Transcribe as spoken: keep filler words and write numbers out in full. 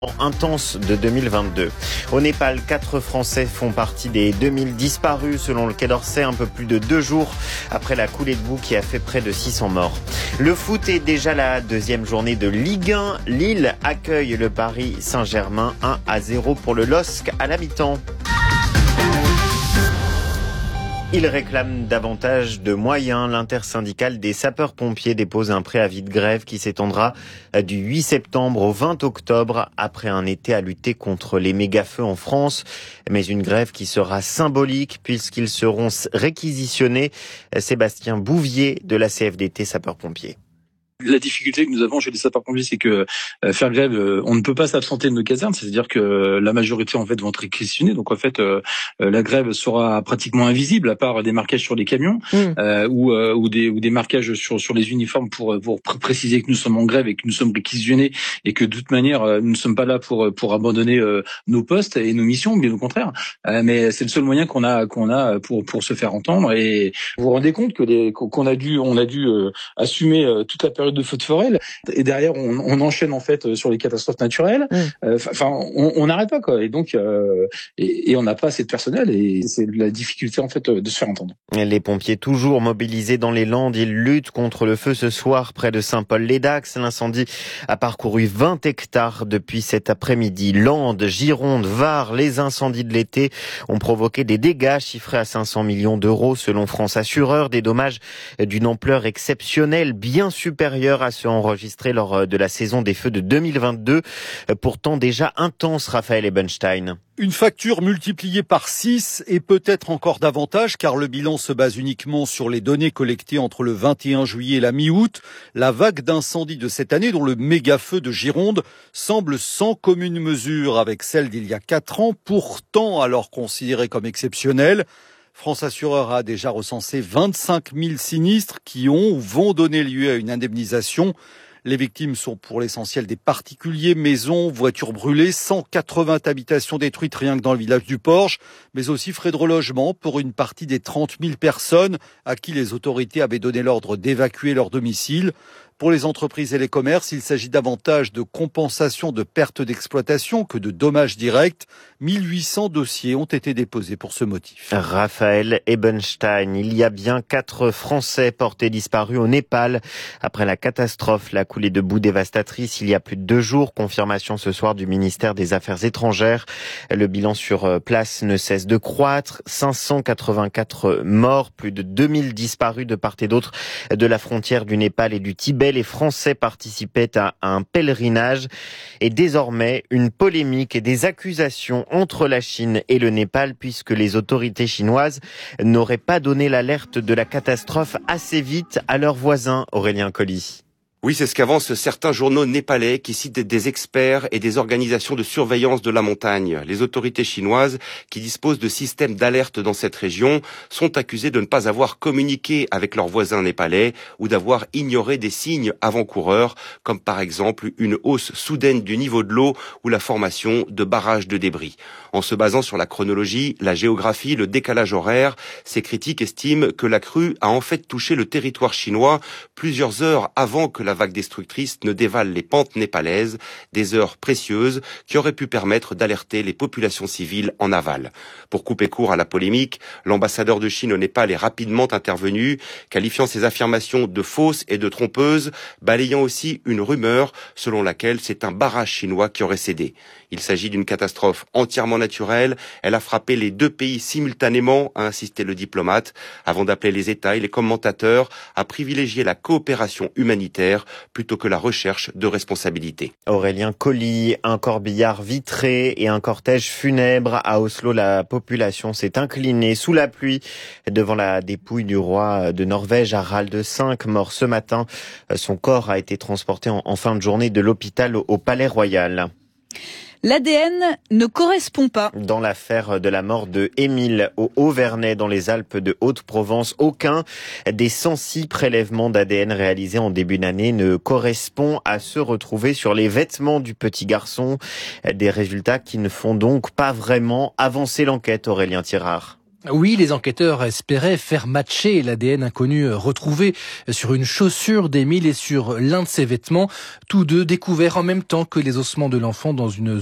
Intense de deux mille vingt-deux. Au Népal, quatre Français font partie des deux mille disparus selon le Quai d'Orsay, un peu plus de deux jours après la coulée de boue qui a fait près de six cents morts. Le foot est déjà la deuxième journée de Ligue un. Lille accueille le Paris Saint-Germain un à zéro pour le L O S C à la mi-temps. Il réclame davantage de moyens. L'intersyndicale des sapeurs-pompiers dépose un préavis de grève qui s'étendra du huit septembre au vingt octobre après un été à lutter contre les méga-feux en France. Mais une grève qui sera symbolique puisqu'ils seront réquisitionnés. Sébastien Bouvier de la C F D T sapeurs-pompiers. La difficulté que nous avons chez les sapeurs-pompiers, c'est que euh, faire grève, euh, on ne peut pas s'absenter de nos casernes, c'est-à-dire que euh, la majorité en fait vont être réquisitionnés. Donc en fait, euh, euh, la grève sera pratiquement invisible à part des marquages sur les camions mmh. euh, ou, euh, ou des ou des marquages sur sur les uniformes pour pour pr- préciser que nous sommes en grève et que nous sommes réquisitionnés et que de toute manière euh, nous ne sommes pas là pour pour abandonner euh, nos postes et nos missions, bien au contraire. Euh, mais c'est le seul moyen qu'on a qu'on a pour pour se faire entendre. Et vous vous rendez compte que les qu'on a dû on a dû euh, assumer euh, toute la période de feux de forêt et derrière on, on enchaîne en fait sur les catastrophes naturelles. Enfin, mmh. euh, on n'arrête pas quoi. Et donc euh, et, et on n'a pas assez de personnel et c'est la difficulté en fait de se faire entendre. Les pompiers toujours mobilisés dans les Landes, ils luttent contre le feu ce soir près de Saint-Paul-les-Dax. L'incendie a parcouru vingt hectares depuis cet après-midi. Landes, Gironde, Var, les incendies de l'été ont provoqué des dégâts chiffrés à cinq cents millions d'euros selon France Assureur, des dommages d'une ampleur exceptionnelle, bien supérieure à ceux enregistrés lors de la saison des feux de deux mille vingt-deux, pourtant déjà intense, Raphaël Ebenstein. Une facture multipliée par six et peut-être encore davantage car le bilan se base uniquement sur les données collectées entre le vingt et un juillet et la mi-août. La vague d'incendies de cette année, dont le méga-feu de Gironde, semble sans commune mesure avec celle d'il y a quatre ans, pourtant alors considérée comme exceptionnelle. France Assureur a déjà recensé vingt-cinq mille sinistres qui ont ou vont donner lieu à une indemnisation. Les victimes sont pour l'essentiel des particuliers, maisons, voitures brûlées, cent quatre-vingts habitations détruites rien que dans le village du Porche, mais aussi frais de relogement pour une partie des trente mille personnes à qui les autorités avaient donné l'ordre d'évacuer leur domicile. Pour les entreprises et les commerces, il s'agit davantage de compensation de pertes d'exploitation que de dommages directs. mille huit cents dossiers ont été déposés pour ce motif. Raphaël Ebenstein, il y a bien quatre Français portés disparus au Népal après la catastrophe, la coulée de boue dévastatrice il y a plus de deux jours. Confirmation ce soir du ministère des Affaires étrangères. Le bilan sur place ne cesse de croître. cinq cent quatre-vingt-quatre morts, plus de deux mille disparus de part et d'autre de la frontière du Népal et du Tibet. Les Français participaient à un pèlerinage et désormais une polémique et des accusations entre la Chine et le Népal puisque les autorités chinoises n'auraient pas donné l'alerte de la catastrophe assez vite à leurs voisins. Aurélien Colli. Oui, c'est ce qu'avancent certains journaux népalais qui citent des experts et des organisations de surveillance de la montagne. Les autorités chinoises, qui disposent de systèmes d'alerte dans cette région, sont accusées de ne pas avoir communiqué avec leurs voisins népalais ou d'avoir ignoré des signes avant-coureurs, comme par exemple une hausse soudaine du niveau de l'eau ou la formation de barrages de débris. En se basant sur la chronologie, la géographie, le décalage horaire, ces critiques estiment que la crue a en fait touché le territoire chinois plusieurs heures avant que la La vague destructrice ne dévale les pentes népalaises, des heures précieuses qui auraient pu permettre d'alerter les populations civiles en aval. Pour couper court à la polémique, l'ambassadeur de Chine au Népal est rapidement intervenu, qualifiant ces affirmations de fausses et de trompeuses, balayant aussi une rumeur selon laquelle c'est un barrage chinois qui aurait cédé. Il s'agit d'une catastrophe entièrement naturelle. Elle a frappé les deux pays simultanément, a insisté le diplomate, avant d'appeler les États et les commentateurs à privilégier la coopération humanitaire plutôt que la recherche de responsabilité. Aurélien Colli, un corbillard vitré et un cortège funèbre à Oslo. La population s'est inclinée sous la pluie devant la dépouille du roi de Norvège, Harald cinq, mort ce matin. Son corps a été transporté en fin de journée de l'hôpital au Palais Royal. L'A D N ne correspond pas. Dans l'affaire de la mort de Émile au Haut-Vernay dans les Alpes de Haute-Provence, aucun des cent six prélèvements d'A D N réalisés en début d'année ne correspond à ceux retrouvés sur les vêtements du petit garçon. Des résultats qui ne font donc pas vraiment avancer l'enquête, Aurélien Tirard. Oui, les enquêteurs espéraient faire matcher l'A D N inconnu retrouvé sur une chaussure d'Émile et sur l'un de ses vêtements, tous deux découverts en même temps que les ossements de l'enfant dans une